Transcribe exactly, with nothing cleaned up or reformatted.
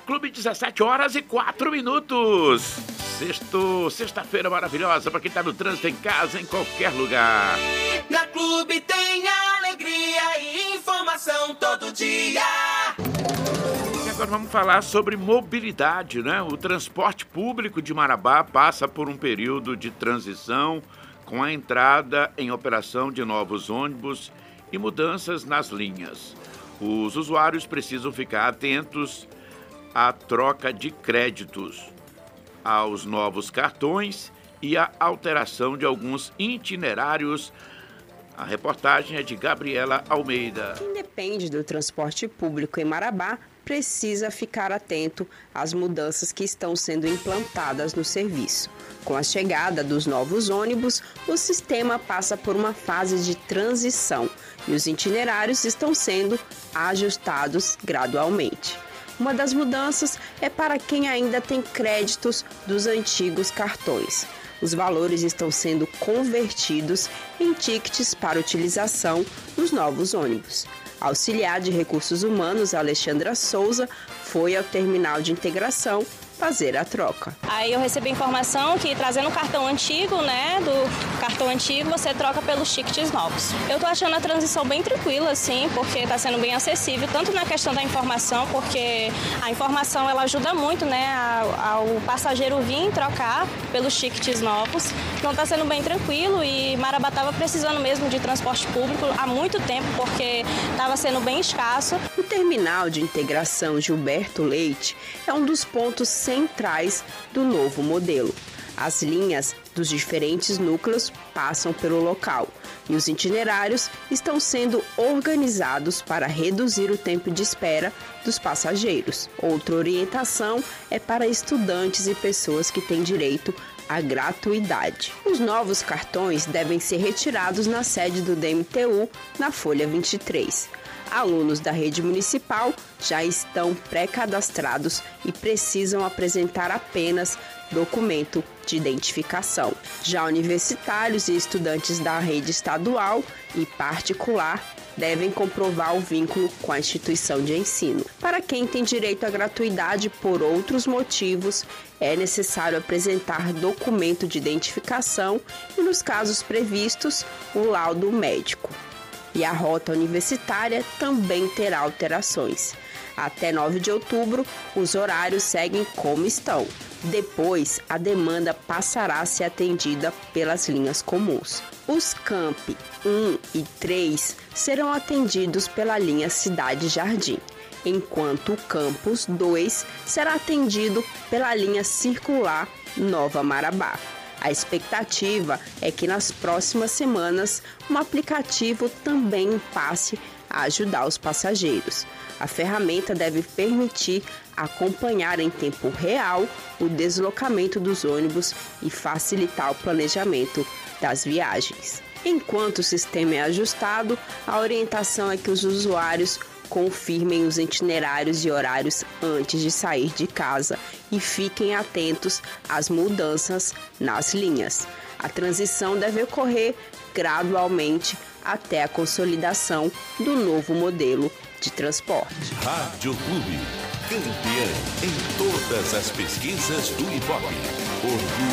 Clube, dezessete horas e quatro minutos. Sexto, sexta-feira maravilhosa para quem tá no trânsito, em casa, em qualquer lugar. Na Clube tem alegria e informação todo dia. E agora vamos falar sobre mobilidade, né? O transporte público de Marabá passa por um período de transição com a entrada em operação de novos ônibus e mudanças nas linhas. Os usuários precisam ficar atentos à troca de créditos, aos novos cartões e à alteração de alguns itinerários. A reportagem é de Gabriela Almeida. Quem depende do transporte público em Marabá precisa ficar atento às mudanças que estão sendo implantadas no serviço. Com a chegada dos novos ônibus, o sistema passa por uma fase de transição e os itinerários estão sendo ajustados gradualmente. Uma das mudanças é para quem ainda tem créditos dos antigos cartões. Os valores estão sendo convertidos em tickets para utilização nos novos ônibus. A auxiliar de recursos humanos, Alexandra Souza, foi ao terminal de integração fazer a troca. Aí eu recebi informação que trazendo o cartão antigo, né, do cartão antigo, você troca pelos tickets novos. Eu tô achando a transição bem tranquila, assim, porque tá sendo bem acessível, tanto na questão da informação, porque a informação ela ajuda muito, né, ao passageiro vir trocar pelos tickets novos. Então tá sendo bem tranquilo e Marabá tava precisando mesmo de transporte público há muito tempo, porque tava sendo bem escasso. O terminal de integração Gilberto Leite é um dos pontos centrais do novo modelo. As linhas dos diferentes núcleos passam pelo local e os itinerários estão sendo organizados para reduzir o tempo de espera dos passageiros. Outra orientação é para estudantes e pessoas que têm direito à gratuidade. Os novos cartões devem ser retirados na sede do D M T U, na Folha vinte e três. Alunos da rede municipal já estão pré-cadastrados e precisam apresentar apenas documento de identificação. Já universitários e estudantes da rede estadual e particular devem comprovar o vínculo com a instituição de ensino. Para quem tem direito à gratuidade por outros motivos, é necessário apresentar documento de identificação e, nos casos previstos, o laudo médico. E a rota universitária também terá alterações. Até nove de outubro, os horários seguem como estão. Depois, a demanda passará a ser atendida pelas linhas comuns. Os Camp um e três serão atendidos pela linha Cidade Jardim, enquanto o Campus dois será atendido pela linha Circular Nova Marabá. A expectativa é que nas próximas semanas um aplicativo também passe a ajudar os passageiros. A ferramenta deve permitir acompanhar em tempo real o deslocamento dos ônibus e facilitar o planejamento das viagens. Enquanto o sistema é ajustado, a orientação é que os usuários confirmem os itinerários e horários antes de sair de casa e fiquem atentos às mudanças nas linhas. A transição deve ocorrer gradualmente até a consolidação do novo modelo de transporte. Rádio Clube, campeã em todas as pesquisas do Ibope. Orgulho